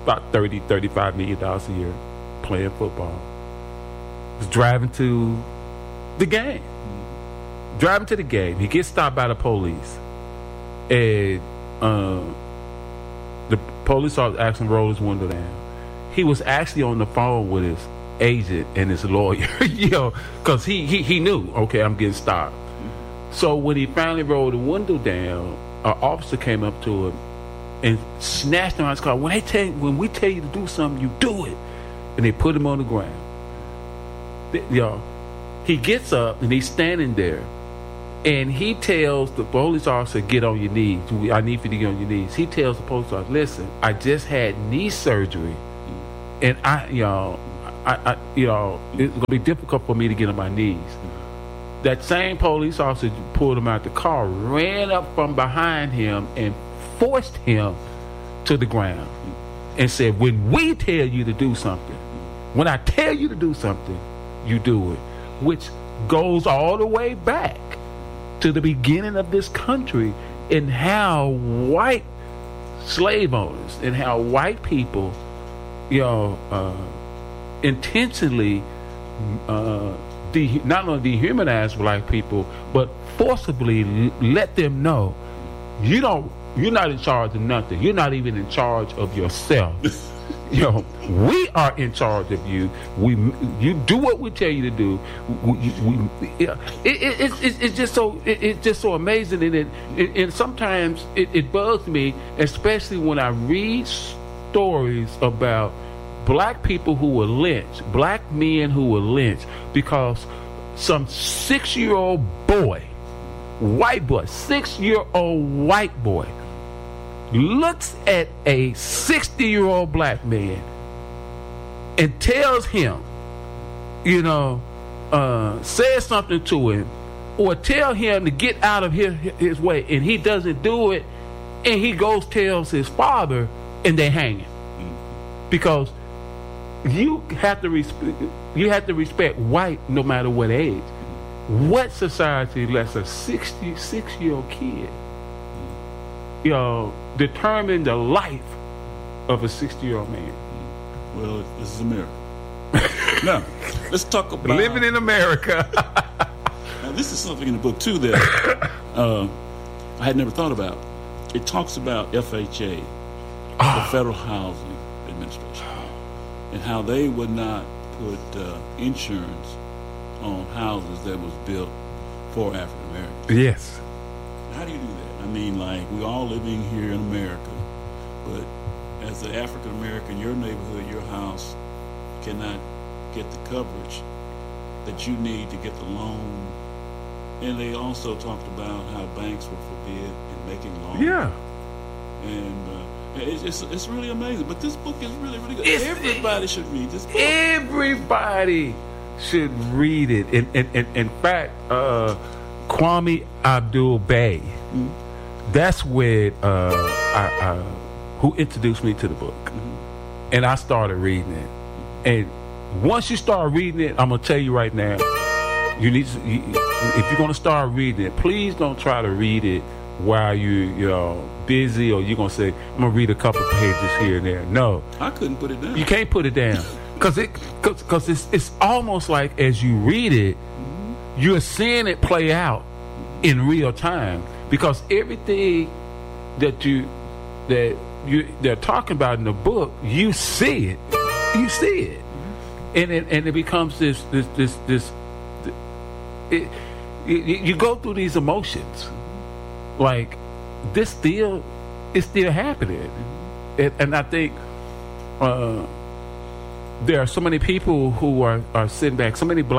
about $35 million a year playing football. Was driving to the game. Driving to the game. He gets stopped by the police. And the police officer asked him to roll his window down. He was actually on the phone with his agent and his lawyer, because he knew, okay, I'm getting stopped. So when he finally rolled the window down, an officer came up to him and snatched him out of his car. When we tell you to do something, you do it. And they put him on the ground. He gets up and he's standing there, and he tells the police officer, "Get on your knees. I need you to get on your knees." He tells the police officer, "Listen, I just had knee surgery, and it's gonna be difficult for me to get on my knees." That same police officer pulled him out the car, ran up from behind him, and forced him to the ground, and said, "When we tell you to do something, when I tell you to do something, you do it," which goes all the way back to the beginning of this country and how white slave owners and how white people, intentionally not only dehumanize black people, but forcibly let them know you're not in charge of nothing. You're not even in charge of yourself. We are in charge of you. You do what we tell you to do. It's just so amazing, and sometimes it bugs me, especially when I read stories about black people who were lynched, black men who were lynched because some 6-year-old boy, white boy, 6-year-old white boy, looks at a 60-year-old black man and tells him, says something to him, or tell him to get out of his way, and he doesn't do it, and he goes tells his father, and they hang him. Because you have to respect white no matter what age. What society lets a 66-year-old kid determine the life of a 60-year-old man? Well, this is America. Now, let's talk about living in America. Now, this is something in the book too that I had never thought about. It talks about FHA, the Federal Housing Administration, and how they would not put insurance on houses that was built for African Americans. Yes. How do you do that? I mean, like, we're all living here in America, but as an African American, your neighborhood, your house cannot get the coverage that you need to get the loan. And they also talked about how banks were forbid in making loans. Yeah. And it's really amazing. But this book is really, really good. Everybody should read this book. Everybody should read it. In fact, Kwame Abdul-Bey, that's where who introduced me to the book. And I started reading it. And once you start reading it, I'm going to tell you right now, if you're going to start reading it, please don't try to read it while you're busy, or you're going to say, I'm going to read a couple pages here and there. No. I couldn't put it down. You can't put it down. Because it's almost like as you read it, you're seeing it play out in real time. Because everything that they're talking about in the book, you see it. You see it. And it becomes this you go through these emotions. Like, it's still happening. And I think there are so many people who are sitting back, so many black